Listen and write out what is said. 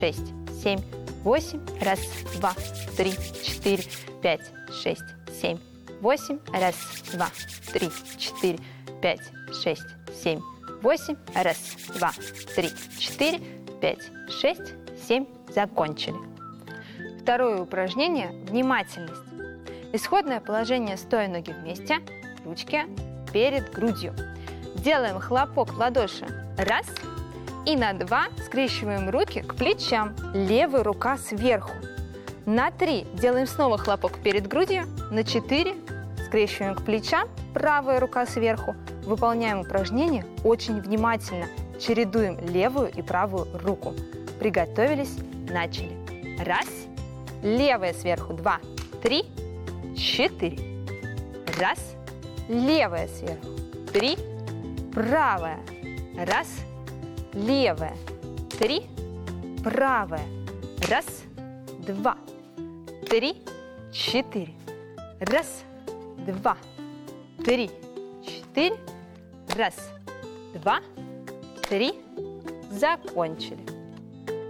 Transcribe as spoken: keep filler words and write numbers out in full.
шесть, семь, восемь. Раз, два, три, четыре, пять, шесть, семь, восемь. Раз, два, три, четыре, пять, шесть, семь, восемь. Раз, два, три, четыре, пять, шесть, семь. Закончили. Второе упражнение – внимательность. Исходное положение стоя ноги вместе, ручки перед грудью. Делаем хлопок в ладоши. Раз. И на два скрещиваем руки к плечам. Левая рука сверху. На три делаем снова хлопок перед грудью. На четыре скрещиваем к плечам. Правая рука сверху. Выполняем упражнение очень внимательно. Чередуем левую и правую руку. Приготовились. Начали. Раз. Левая сверху. Два. Три. Четыре. Раз. Левая сверху. Три. Правая. Раз. Левая. Три. Правая. Раз. Два. Три. Четыре. Раз. Два. Три. Четыре. Раз. Два. Три. Закончили.